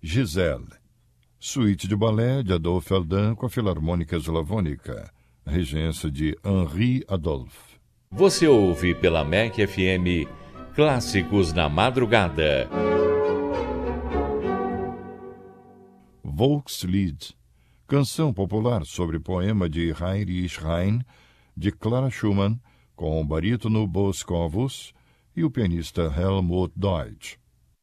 Giselle. Suíte de balé de Adolphe Eldin com a Filarmônica Eslavônica, regência de Henri Adolphe. Você ouve pela MEC FM Clássicos na Madrugada. Volkslied, canção popular sobre poema de Heinrich Heine, de Clara Schumann, com o barítono Boscovus e o pianista Helmut Deutsch.